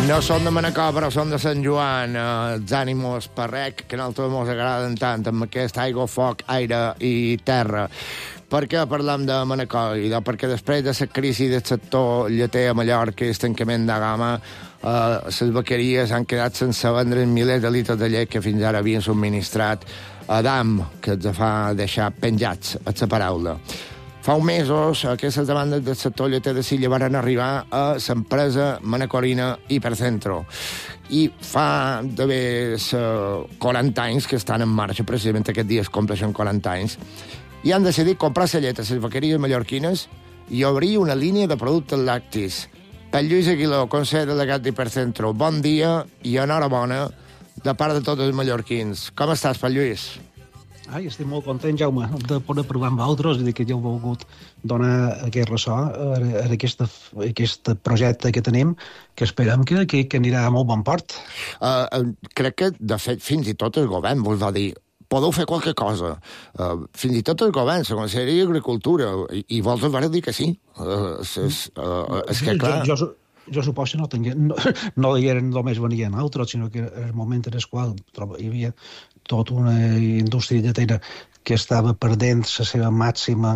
No són de Manacor, però són de Sant Joan, els ànimos parrec, que a nosaltres ens agraden tant, amb aquest aigua, foc, aire i terra. Per què parlem de Manacor? Perquè després de la crisi del sector lleter a Mallorca i el tancament de gamma, les vaqueries han quedat sense vendre milers de litres de llet que fins ara havien subministrat a DAM, que els fa deixar penjats a la paraula. Fa uns mesos, aquestes demandes del sector lleter de Silla van arribar a l'empresa manacorina Hipercentro. I fa d'haver 40 anys que estan en marxa, precisament aquests dies compleixen 40 anys, i han decidit comprar la llet a les vaqueries mallorquines i obrir una línia de productes lactis. Per Lluís Aguiló, conseller delegat d'Hipercentro, bon dia i enhorabona de part de tots els mallorquins. Com estàs, Per Lluís? Estic molt content, Jaume, de poder provar amb altres i que ja heu volgut donar aquest ressò a aquest projecte que tenim, que esperem que anirà a molt bon port. Crec que, de fet, fins i tot el govern vos va dir podeu fer qualque cosa. Fins i tot el govern, la Conselleria d'Agricultura, i vols vareu dir que sí. És que, clar... Jo suposo que no eren només venien altres, sinó que en el moment en el qual hi havia tota una indústria lletera que estava perdent la seva màxima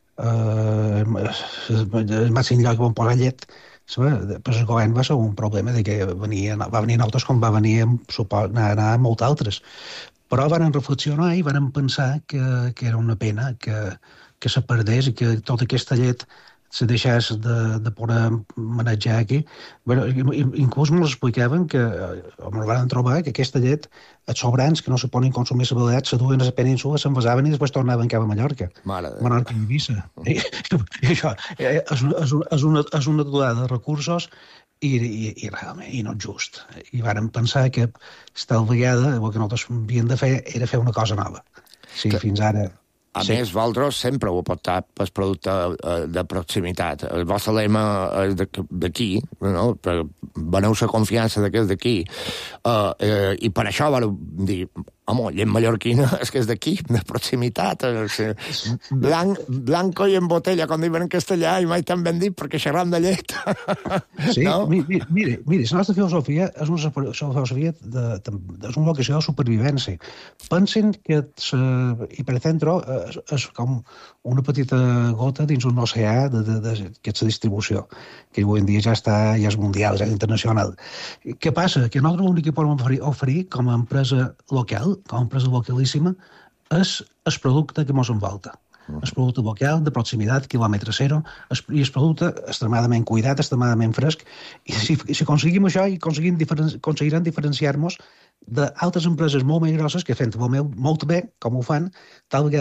el màxim lloc on posar llet, pues el govern va ser un problema de que va venir altres com va venir anar molts altres. Però van reflexionar i van pensar que era una pena que se perdés i que tota aquesta llet se deixés de poder manejar aquí. Bueno, inclús ens explicaven que ens van trobar que aquesta llet, els sobrants que no se poden consumir a la llet, se duen a la península, s'envasaven i després tornaven cap a Mallorca. Mallorca i Eivissa. I això és una aturada de recursos i realment no és just. I vàrem pensar que tal vegada el que nosaltres havíem de fer era fer una cosa nova. Sí, fins ara... A més, vosaltres sempre ho aportat pel producte de proximitat. El vostre lema és d'aquí, no? Veneu la confiança que és d'aquí. I per això vareu dir, home, llet mallorquina és que és d'aquí, de proximitat. Blanco i en botella, com diuen en castellà, i mai tan ben dit perquè xerram de llet. Sí, mire, la nostra filosofia és una filosofia és una vocació de supervivència. Pensen que Hipercentro és com una petita gota dins un oceà d'aquesta distribució, que avui en dia ja és mundial, ja és internacional. Què passa? Que nosaltres l'únic que podem oferir com a empresa local, com a empresa localíssima, és el producte que ens envolta. El producte local, de proximitat, quilòmetre zero, i el producte extremadament cuidat, extremadament fresc. I si aconseguim això, aconseguirem diferenciar-nos d'altres empreses molt més grosses que fent molt bé, com ho fan, tal vegada